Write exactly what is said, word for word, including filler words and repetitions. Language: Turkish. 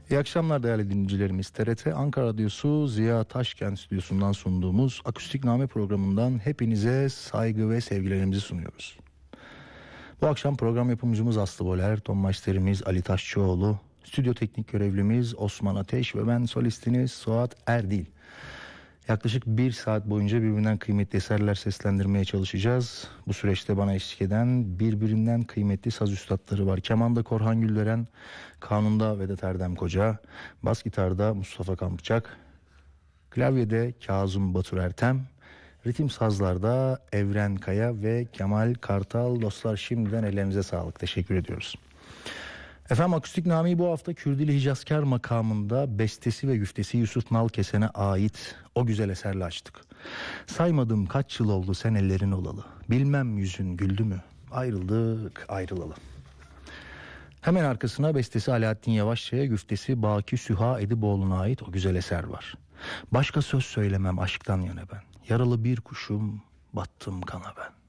İyi akşamlar değerli dinleyicilerimiz. T R T Ankara Radyosu Ziya Taşkent Stüdyosu'ndan sunduğumuz Akustikname programından hepinize saygı ve sevgilerimizi sunuyoruz. Bu akşam program yapımcımız Aslı Boler, ton masterimiz Ali Taşçıoğlu, stüdyo teknik görevlimiz Osman Ateş ve ben solistiniz Suat Erdil. Yaklaşık bir saat boyunca birbirinden kıymetli eserler seslendirmeye çalışacağız. Bu süreçte bana eşlik eden birbirinden kıymetli saz üstadları var. Kemanda Korhan Güldören, kanunda Vedat Erdem Koca, bas gitarda Mustafa Kampçak, klavyede Kazım Batur Ertem, ritim sazlarda Evren Kaya ve Kemal Kartal. Dostlar, şimdiden ellerinize sağlık. Teşekkür ediyoruz. Efendim, Akustikname'yi bu hafta Kürdili Hicazkar makamında bestesi ve güftesi Yusuf Nalkesen'e ait o güzel eserle açtık. Saymadım kaç yıl oldu sen ellerin olalı, bilmem yüzün güldü mü, ayrıldık ayrılalı. Hemen arkasına bestesi Alaaddin Yavaşça'ya, güftesi Baki Süha Ediboğlu'na ait o güzel eser var. Başka söz söylemem aşktan yana ben, yaralı bir kuşum battım kana ben.